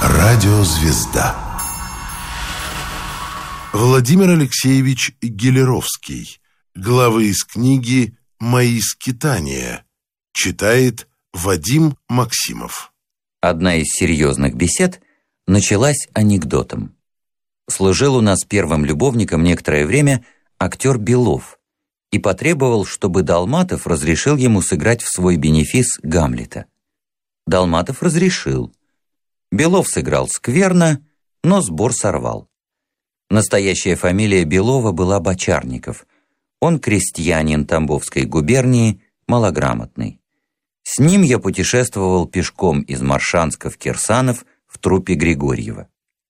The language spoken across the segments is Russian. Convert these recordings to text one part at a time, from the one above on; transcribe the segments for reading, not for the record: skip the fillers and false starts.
Радиозвезда. Владимир Алексеевич Гелеровский. Главы из книги «Мои скитания». Читает Вадим Максимов. Одна из серьезных бесед началась анекдотом. Служил у нас первым любовником некоторое время актер Белов и потребовал, чтобы Долматов разрешил ему сыграть в свой бенефис Гамлета. Долматов разрешил. Белов сыграл скверно, но сбор сорвал. Настоящая фамилия Белова была Бочарников. Он крестьянин Тамбовской губернии, малограмотный. С ним я путешествовал пешком из Маршанска в Кирсанов в труппе Григорьева.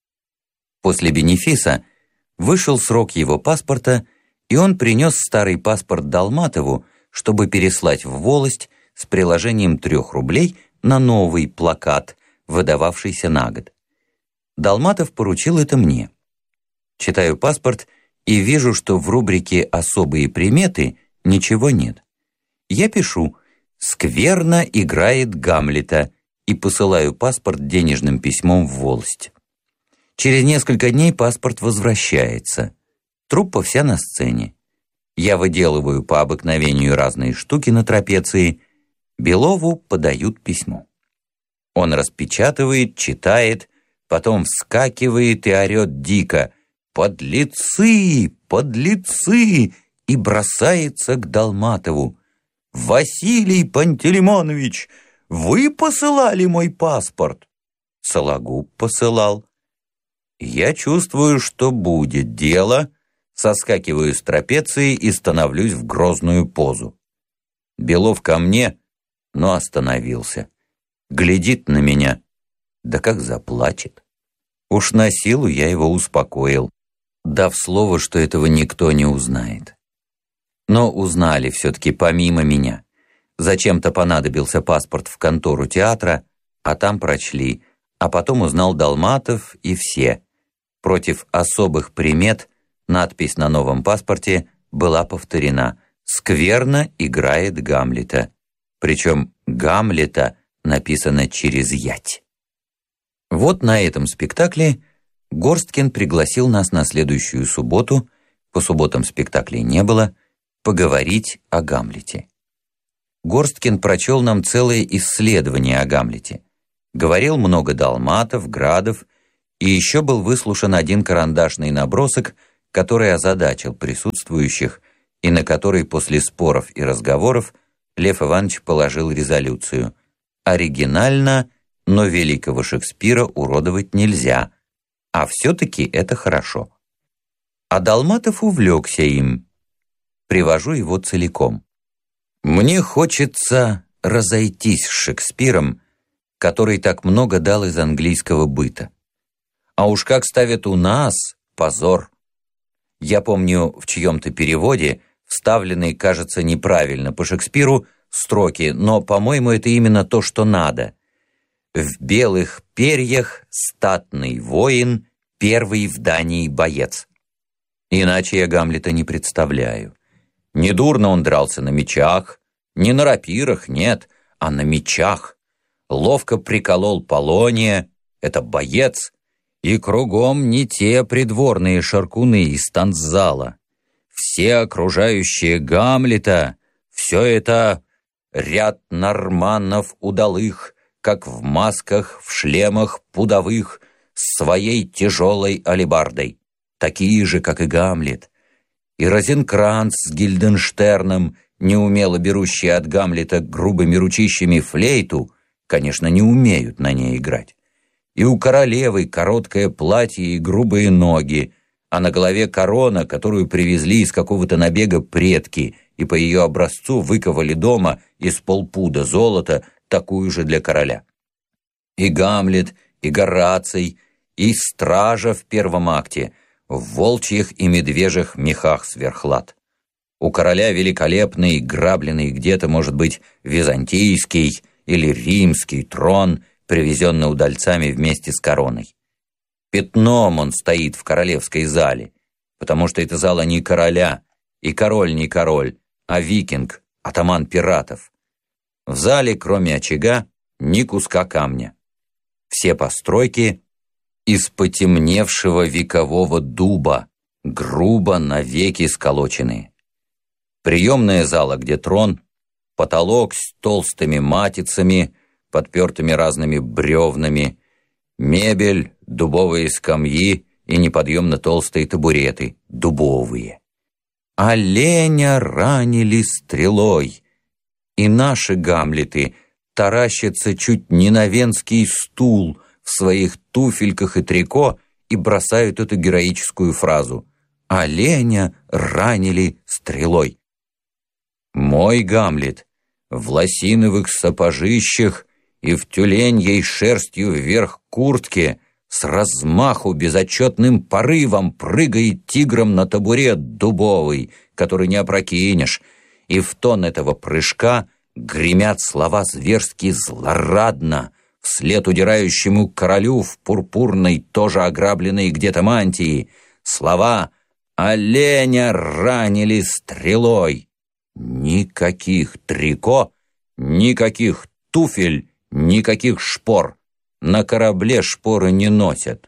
После бенефиса вышел срок его паспорта, и он принес старый паспорт Долматову, чтобы переслать в волость с приложением 3 рублей на новый плакат, выдававшийся на год. Долматов поручил это мне. Читаю паспорт и вижу, что в рубрике «Особые приметы» ничего нет. Я пишу «Скверно играет Гамлета» и посылаю паспорт денежным письмом в волость. Через несколько дней паспорт возвращается. Труппа вся на сцене. Я выделываю по обыкновению разные штуки на трапеции. Белову подают письмо. Он распечатывает, читает, потом вскакивает и орет дико: «Подлецы! Подлецы!» и бросается к Долматову. «Василий Пантелеймонович, вы посылали мой паспорт?» Сологуб посылал. Я чувствую, что будет дело, соскакиваю с трапеции и становлюсь в грозную позу. Белов ко мне, но остановился. Глядит на меня, да как заплачет. Уж на силу я его успокоил, дав слово, что этого никто не узнает. Но узнали все-таки помимо меня. Зачем-то понадобился паспорт в контору театра, а там прочли, а потом узнал Долматов и все. Против особых примет надпись на новом паспорте была повторена: «Скверно играет Гамлета». Причем «Гамлета» написано через ять. Вот на этом спектакле Горсткин пригласил нас на следующую субботу, по субботам спектаклей не было, поговорить о Гамлете. Горсткин прочел нам целое исследование о Гамлете. Говорил много Долматов, Градов, и еще был выслушан один карандашный набросок, который озадачил присутствующих, и на который после споров и разговоров Лев Иванович положил резолюцию: оригинально, но великого Шекспира уродовать нельзя, а все-таки это хорошо. А Долматов увлекся им. Привожу его целиком. Мне хочется разойтись с Шекспиром, который так много дал из английского быта. А уж как ставят у нас, позор. Я помню в чьем-то переводе вставленные, кажется, неправильно по Шекспиру строки, но, по-моему, это именно то, что надо. В белых перьях статный воин, первый в Дании боец. Иначе я Гамлета не представляю. Недурно он дрался на мечах, не на рапирах, нет, а на мечах. Ловко приколол Полония, это боец, и кругом не те придворные шаркуны из танцзала. Все окружающие Гамлета, все это ряд норманнов удалых, как в масках, в шлемах пудовых, с своей тяжелой алебардой, такие же, как и Гамлет. И Розенкранц с Гильденштерном, неумело берущие от Гамлета грубыми ручищами флейту, конечно, не умеют на ней играть. И у королевы короткое платье и грубые ноги, а на голове корона, которую привезли из какого-то набега предки, и по ее образцу выковали дома из полпуда золота, такую же для короля. И Гамлет, и Гораций, и стража в первом акте, в волчьих и медвежьих мехах сверхлад. У короля великолепный, грабленный где-то, может быть, византийский или римский трон, привезенный удальцами вместе с короной. Пятном он стоит в королевской зале, потому что это зала не короля, и король не король, а викинг, атаман пиратов. В зале, кроме очага, ни куска камня. Все постройки из потемневшего векового дуба, грубо навеки сколоченные. Приемная зала, где трон, потолок с толстыми матицами, подпертыми разными бревнами, мебель, дубовые скамьи и неподъемно толстые табуреты, дубовые. Оленя ранили стрелой, и наши гамлеты таращатся чуть не на венский стул в своих туфельках и трико и бросают эту героическую фразу «Оленя ранили стрелой». Мой Гамлет в лосиновых сапожищах и в тюленьей шерстью вверх куртке с размаху безотчетным порывом прыгает тигром на табурет дубовый, который не опрокинешь, и в тон этого прыжка гремят слова зверски злорадно вслед удирающему королю в пурпурной, тоже ограбленной где-то мантии, слова «Оленя ранили стрелой». Никаких трико, никаких туфель, никаких шпор. На корабле шпоры не носят.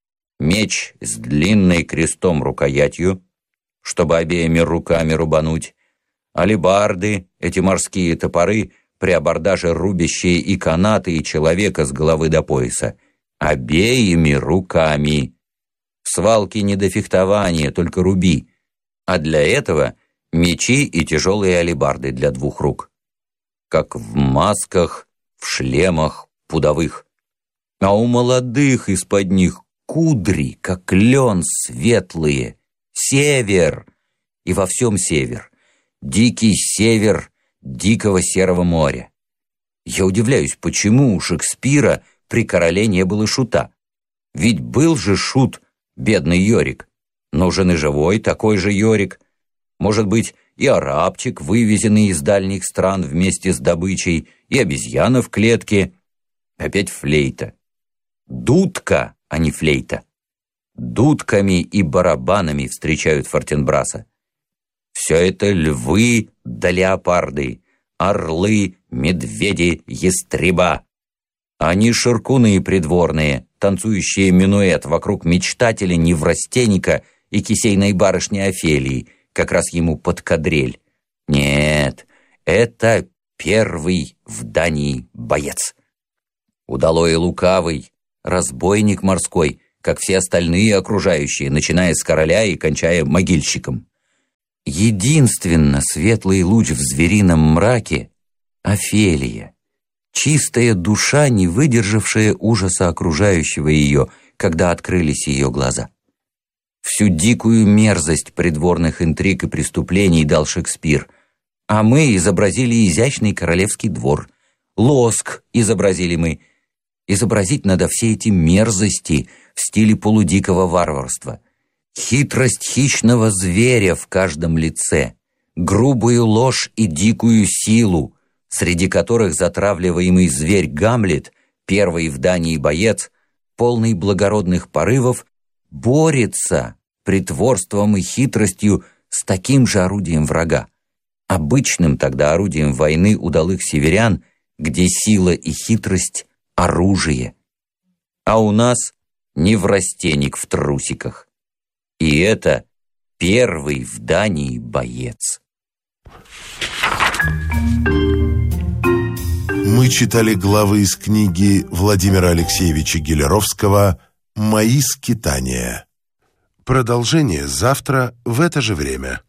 Меч с длинной крестом рукоятью, чтобы обеими руками рубануть. Алебарды, эти морские топоры, при абордаже рубящие и канаты, и человека с головы до пояса. Обеими руками. В свалке не до фехтования, только руби. А для этого мечи и тяжелые алебарды для двух рук. Как в масках, в шлемах пудовых. А у молодых из-под них кудри, как лен светлые. Север! И во всем север. Дикий север дикого серого моря. Я удивляюсь, почему у Шекспира при короле не было шута. Ведь был же шут, бедный Йорик. Нужен и живой такой же Йорик. Может быть, и арабчик, вывезенный из дальних стран вместе с добычей, и обезьяна в клетке. Опять флейта. Дудка, а не флейта. Дудками и барабанами встречают Фортенбраса. Все это львы да леопарды, орлы, медведи, ястреба. Они ширкуны придворные, танцующие минуэт вокруг мечтателя неврастенника и кисейной барышни Офелии, как раз ему под кадрель. Нет, это первый в Дании боец. Удалой и лукавый, разбойник морской, как все остальные окружающие, начиная с короля и кончая могильщиком. Единственно светлый луч в зверином мраке — Офелия, чистая душа, не выдержавшая ужаса окружающего ее, когда открылись ее глаза. Всю дикую мерзость придворных интриг и преступлений дал Шекспир, а мы изобразили изящный королевский двор. Лоск изобразили мы. Изобразить надо все эти мерзости в стиле полудикого варварства. Хитрость хищного зверя в каждом лице, грубую ложь и дикую силу, среди которых затравливаемый зверь Гамлет, первый в Дании боец, полный благородных порывов, борется притворством и хитростью с таким же орудием врага, обычным тогда орудием войны удалых северян, где сила и хитрость — оружие. А у нас неврастенник в трусиках. И это первый в Дании боец. Мы читали главы из книги Владимира Алексеевича Гелеровского «Мои скитания». Продолжение завтра в это же время.